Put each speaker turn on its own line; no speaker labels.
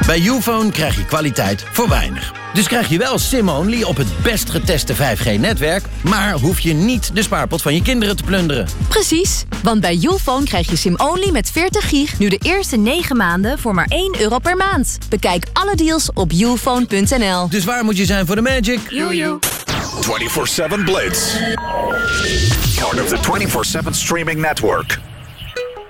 Bij Youfone krijg je kwaliteit voor weinig. Dus krijg je wel SIM-only op het best geteste 5G-netwerk... maar hoef je niet de spaarpot van je kinderen te plunderen.
Precies, want bij Youfone krijg je SIM-only met 40 gig... nu de eerste 9 maanden voor maar €1 per maand. Bekijk alle deals op youfone.nl.
Dus waar moet je zijn voor de magic?
Jojo.
24/7 Blitz. Part of the 24/7 streaming network.